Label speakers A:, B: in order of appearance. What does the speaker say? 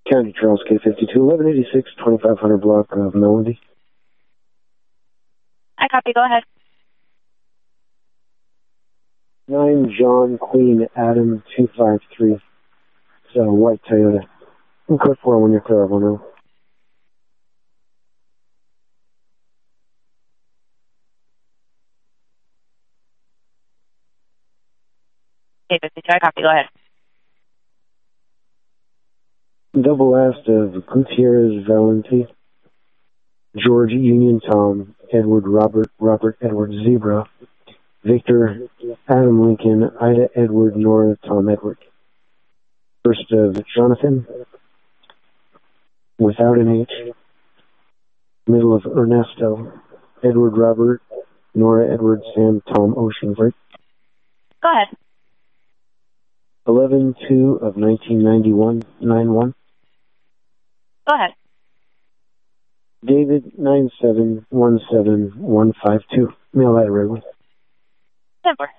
A: County Charles K52, 1186, 2500 block of Melody.
B: I copy. Go ahead.
A: 9 John Queen Adam 253. It's a white Toyota. Code 4 when you're clear of 10.
B: K52, I copy. Go ahead.
A: Double last of Gutierrez Valenti, George Union Tom, Edward Robert Edward Zebra, Victor Adam Lincoln, Ida Edward Nora Tom Edward. First of Jonathan, without an H. Middle of Ernesto, Edward Robert, Nora Edward Sam Tom Ocean Break.
B: Go ahead.
A: 11/2 of 1991, 9/1.
B: Go ahead.
A: David 9717152. Mail that, Wrigley.
B: 10-4.